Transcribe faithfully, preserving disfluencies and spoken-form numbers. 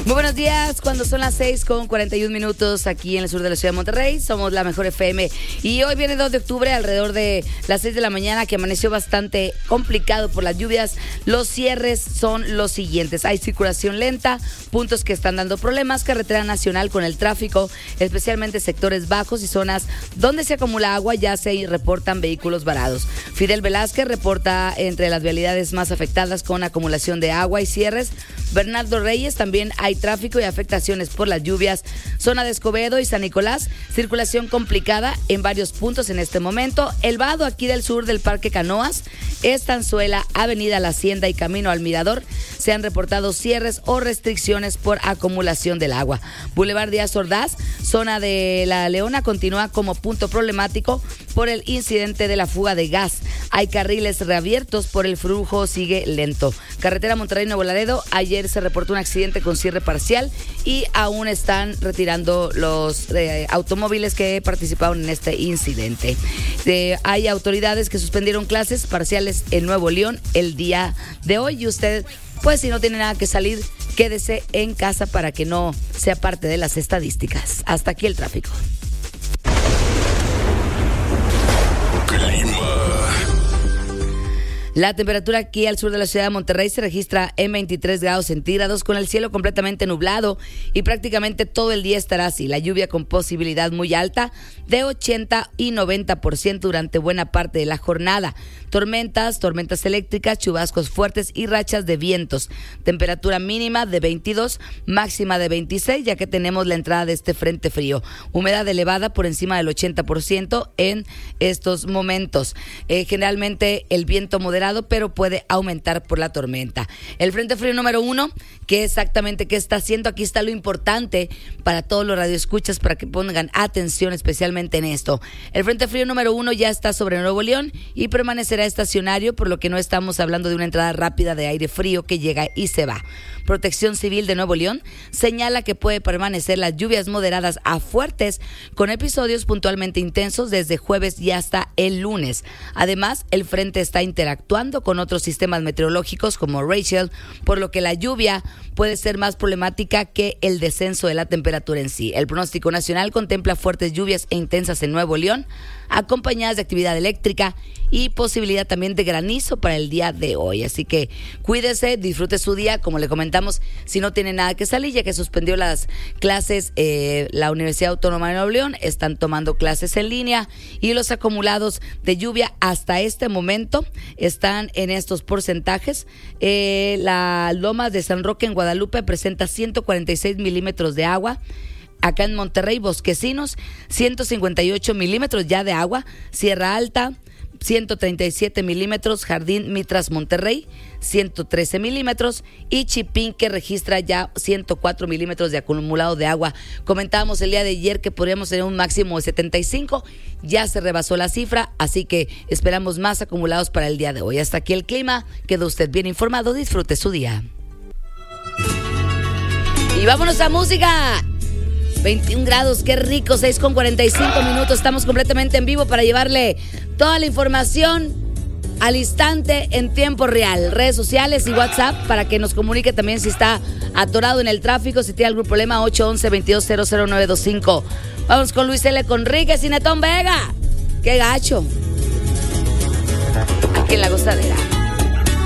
Muy buenos días, cuando son las seis con cuarenta y un minutos aquí en el sur de la ciudad de Monterrey, somos la mejor F M y hoy viene dos de octubre alrededor de las seis de la mañana, que amaneció bastante complicado por las lluvias. Los cierres son los siguientes: hay circulación lenta, puntos que están dando problemas, carretera nacional con el tráfico, especialmente sectores bajos y zonas donde se acumula agua, ya se reportan vehículos varados. Fidel Velázquez reporta entre las vialidades más afectadas con acumulación de agua y cierres. Bernardo Reyes, también hay tráfico y afectaciones por las lluvias. Zona de Escobedo y San Nicolás, circulación complicada en varios puntos en este momento. El Vado, aquí del sur del Parque Canoas, Estanzuela, Avenida La Hacienda y Camino al Mirador, se han reportado cierres o restricciones por acumulación del agua. Boulevard Díaz Ordaz, zona de La Leona, continúa como punto problemático por el incidente de la fuga de gas. Hay carriles reabiertos, por el flujo sigue lento. Carretera Monterrey-Nuevo Laredo, ayer se reportó un accidente con cierre parcial y aún están retirando los eh, automóviles que participaron en este incidente. Eh, hay autoridades que suspendieron clases parciales en Nuevo León el día de hoy, y usted, pues si no tiene nada que salir, quédese en casa para que no sea parte de las estadísticas. Hasta aquí el tráfico. La temperatura aquí al sur de la ciudad de Monterrey se registra en veintitrés grados centígrados, con el cielo completamente nublado, y prácticamente todo el día estará así. La lluvia con posibilidad muy alta de ochenta y noventa por ciento durante buena parte de la jornada. Tormentas, tormentas eléctricas, chubascos fuertes y rachas de vientos. Temperatura mínima de veintidós, máxima de veintiséis, ya que tenemos la entrada de este frente frío. Humedad elevada por encima del ochenta por ciento en estos momentos. Eh, generalmente el viento moderado, pero puede aumentar por la tormenta. El frente frío número uno, ¿qué exactamente qué está haciendo? Aquí está lo importante para todos los radioescuchas, para que pongan atención especialmente en esto. El frente frío número uno ya está sobre Nuevo León y permanecerá estacionario, por lo que no estamos hablando de una entrada rápida de aire frío que llega y se va. Protección Civil de Nuevo León señala que puede permanecer las lluvias moderadas a fuertes, con episodios puntualmente intensos desde jueves y hasta el lunes. Además, el frente está interactuando con otros sistemas meteorológicos como Rachel, por lo que la lluvia puede ser más problemática que el descenso de la temperatura en sí. El pronóstico nacional contempla fuertes lluvias e intensas en Nuevo León, acompañadas de actividad eléctrica y posibilidad también de granizo para el día de hoy. Así que cuídese, disfrute su día. Como le comentamos, si no tiene nada que salir, ya que suspendió las clases eh, la Universidad Autónoma de Nuevo León, están tomando clases en línea, y los acumulados de lluvia hasta este momento están en estos porcentajes. Eh, la Lomas de San Roque en Guadalupe presenta ciento cuarenta y seis milímetros de agua. Acá en Monterrey, Bosquecinos, ciento cincuenta y ocho milímetros ya de agua. Sierra Alta, ciento treinta y siete milímetros. Jardín Mitras Monterrey, ciento trece milímetros. Y Chipín, que registra ya ciento cuatro milímetros de acumulado de agua. Comentábamos el día de ayer que podríamos tener un máximo de setenta y cinco. Ya se rebasó la cifra, así que esperamos más acumulados para el día de hoy. Hasta aquí el clima. Quedó usted bien informado. Disfrute su día. Y vámonos a música. veintiún grados, qué rico, seis con cuarenta y cinco minutos. Estamos completamente en vivo para llevarle toda la información al instante, en tiempo real. Redes sociales y WhatsApp para que nos comunique también si está atorado en el tráfico, si tiene algún problema. Ocho once, veintidós, cero cero nueve dos cinco. Vamos con Luis L. Conríquez y Netón Vega. ¡Qué gacho! Aquí en La Gozadera.